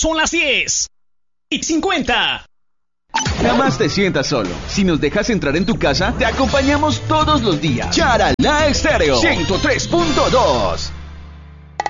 Son las 10:50. Jamás te sientas solo. Si nos dejas entrar en tu casa, te acompañamos todos los días. Charalá Estéreo 103.2.